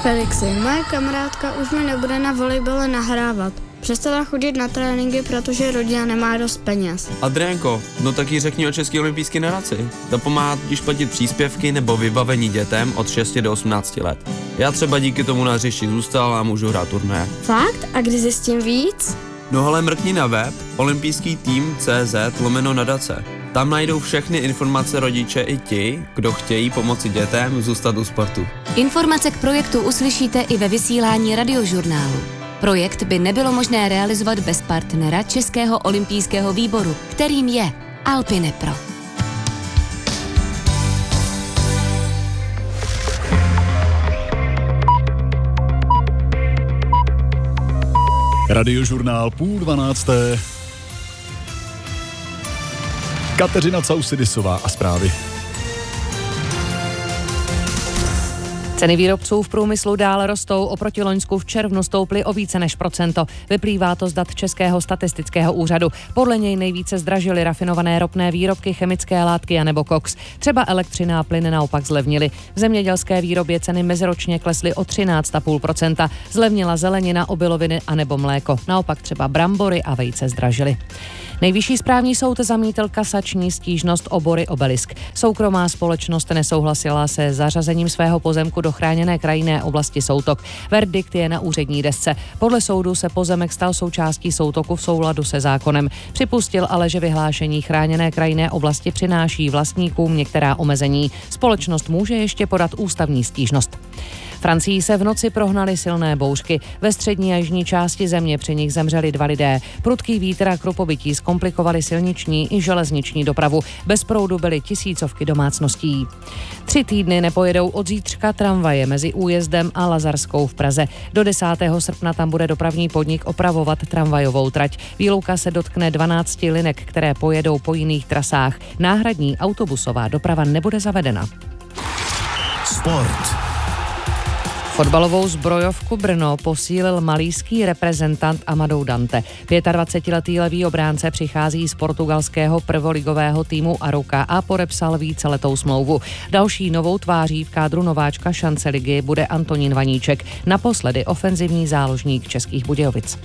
Felixi, moje kamarádka už mi nebude na volejbale nahrávat. Přestala chodit na tréninky, protože rodina nemá dost peněz. Adriánko, no tak jí řekni o České olympijské nadaci. Ta pomáhá totiž platit příspěvky nebo vybavení dětem od 6 do 18 let. Já třeba díky tomu na hřišti zůstal a můžu hrát turnaje. Fakt? A kdy zjistím víc? No ale mrkni na web olympijský-tým.cz/nadace. Tam najdou všechny informace rodiče i ti, kdo chtějí pomoci dětem zůstat u sportu. Informace k projektu uslyšíte i ve vysílání Radiožurnálu. Projekt by nebylo možné realizovat bez partnera Českého olympijského výboru, kterým je Alpinepro. Radiožurnál 11:30. Kateřina Causidisová a zprávy. Ceny výrobců v průmyslu dále rostou, oproti loňsku v červnu stouply o více než procento. Vyplývá to z dat Českého statistického úřadu. Podle něj nejvíce zdražily rafinované ropné výrobky, chemické látky a nebo koks. Třeba elektřina a plyn naopak zlevnily. V zemědělské výrobě ceny meziročně klesly o 13,5%. Zlevnila zelenina, obiloviny a nebo mléko. Naopak třeba brambory a vejce zdražily. Nejvyšší správní soud zamítl kasační stížnost obory Obelisk. Soukromá společnost nesouhlasila se zařazením svého pozemku do chráněné krajinné oblasti Soutok. Verdikt je na úřední desce. Podle soudu se pozemek stal součástí Soutoku v souladu se zákonem. Připustil ale, že vyhlášení chráněné krajinné oblasti přináší vlastníkům některá omezení. Společnost může ještě podat ústavní stížnost. Francii se v noci prohnaly silné bouřky. Ve střední a jižní části země při nich zemřeli 2 lidé. Prudký vítr a krupobytí zkomplikovaly silniční i železniční dopravu. Bez proudu byly tisícovky domácností. 3 týdny nepojedou od zítřka tramvaje mezi Újezdem a Lazarskou v Praze. Do 10. srpna tam bude dopravní podnik opravovat tramvajovou trať. Výluka se dotkne 12 linek, které pojedou po jiných trasách. Náhradní autobusová doprava nebude zavedena. Sport. Fotbalovou zbrojovku Brno posílil malijský reprezentant Amadou Dante. 25letý levý obránce přichází z portugalského prvoligového týmu Arouca a podepsal víceletou smlouvu. Další novou tváří v kádru nováčka šance ligy bude Antonín Vaníček, naposledy ofenzivní záložník Českých Budějovic.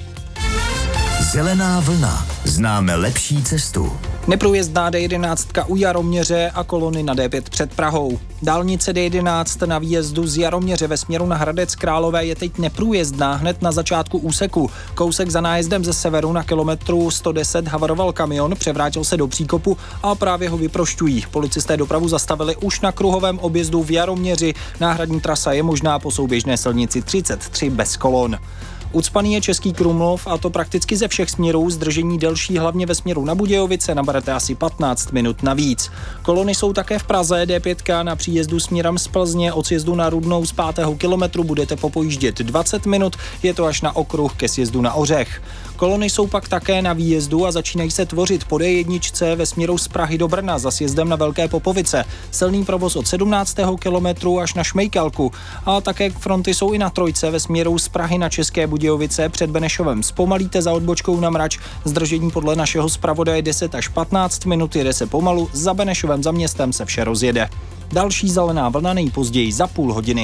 Zelená vlna. Známe lepší cestu. Neprůjezdná D11 u Jaroměře a kolony na D5 před Prahou. Dálnice D11 na výjezdu z Jaroměře ve směru na Hradec Králové je teď neprůjezdná hned na začátku úseku. Kousek za nájezdem ze severu na kilometru 110 havaroval kamion, převrátil se do příkopu a právě ho vyprošťují. Policisté dopravu zastavili už na kruhovém objezdu v Jaroměři. Náhradní trasa je možná po souběžné silnici 33 bez kolon. Ucpaný je Český Krumlov a to prakticky ze všech směrů, zdržení delší hlavně ve směru na Budějovice, naberete asi 15 minut navíc. Kolony jsou také v Praze, D5 na příjezdu směrem z Plzně, od sjezdu na Rudnou z 5. kilometru budete popojíždět 20 minut, je to až na okruh ke sjezdu na Ořech. Kolony jsou pak také na výjezdu a začínají se tvořit po D1 ve směru z Prahy do Brna za sjezdem na Velké Popovice. Silný provoz od 17. kilometru až na Šmejkalku. A také fronty jsou i na trojce ve směru z Prahy na České Budějovice. Před Benešovem zpomalíte za odbočkou na Mrač. Zdržení podle našeho zpravodaje 10 až 15 minut, jede se pomalu, za Benešovem za městem se vše rozjede. Další zelená vlna nejpozději za půl hodiny.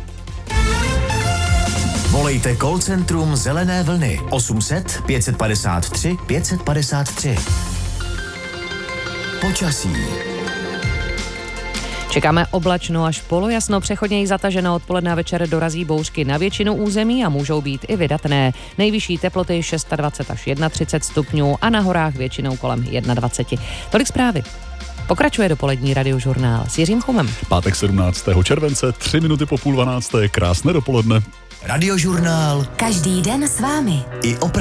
Volejte call centrum Zelené vlny 800 553 553. Počasí. Čekáme oblačno až polojasno, přechodně zataženo, odpoledne a večer dorazí bouřky na většinu území a můžou být i vydatné. Nejvyšší teploty 26 až 31 stupňů a na horách většinou kolem 21. Tolik zprávy. Pokračuje dopolední Radiožurnál s Jiřím Chumem. Pátek 17. července, 3 minuty po 11:30, krásné dopoledne. Radiožurnál. Každý den s vámi. I